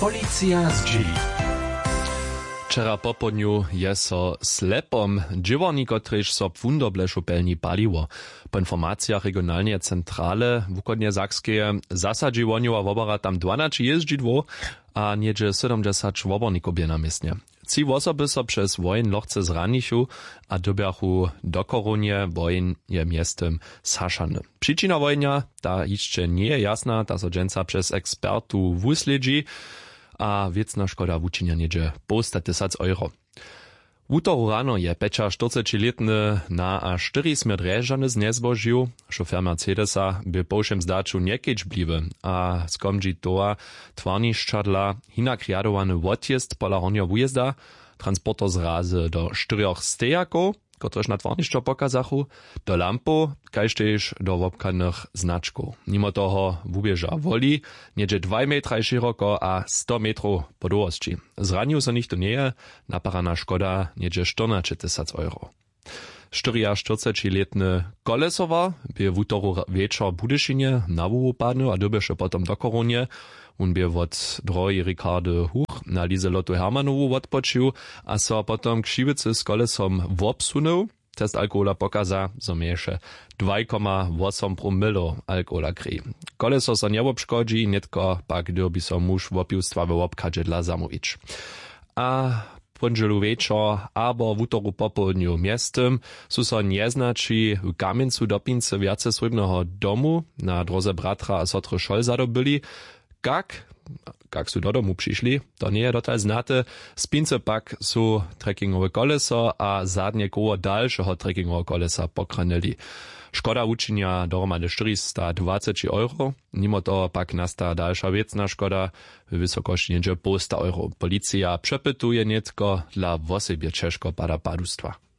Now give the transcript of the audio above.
Policja zdźili. Wczera popodniu je so slepom dźěworni, kotryž so wunderblešu pelni paliło. Po informacjach regionalnej centrale wukodnie Sakskeje zasadzi woniowa wobora tam 12 jeździdło, a niedzie 70 woborników bie na miestnie. Ci osoby so przez wojen lochce zranichu a dobiachu do korunie wojen je miestem saszany. Przyczyna wojnia ta jeszcze nie je jasna, ta so dżęca przez ekspertu wusledzi, a wiecna szkoda wučinia niedzie po 100 000 euro. W utoru rano je Peča 40-letny na a 4 smer režany znezbožił. Šofer Mercedesa by po všem zdaču niekieć bliwy, a skomdži toa twarniščadla hinak riadowany odjezd pola honja wujezda, transporter zrazy do 4 stejaków, kotrež na twarniščo pokazachu, do lampu, kaž tež do wobkanych znaczków. Mimo toho wubieža woli, niedzie 2 metra široko a 100 metrów po długości. Zranił so nichto nie, naparana szkoda niedzie 14 000 euro. 44-letny Kolesowa by w utoru wieczor Budyšinie na wuhu padł, a dobieše potom do korunie. On by od drogi Ricardy Huch na Lizelotu Hermanowu odpoczył, a so potom k Šivici z kolesom wopsunął. Test alkohola pokaza, zo mieše 2,8 promilo alkohola kri. Koleso so nie obszkodzi, netko pak derby so muž wopiłstwa we obkadzie dla zamówić. A ponželu večer, abo v utoru popoludniu miestem su so nieznači v Kamjencu do Pince viace srybného domu na droze bratra a sotry Šol zadobili. Kak su do domu přišli, to nie je dotal znate. Z Pince pak su trekkingové koleso a zadnie koło dalšeho trekkingové kolesa pokranili. Škoda učinia dohromady 420 euro, mimo toho pak nastá dalša vecna škoda w wysokości niedzie 100 euro. Policja przepytuje netko dla wosebie Češko pada padustwa.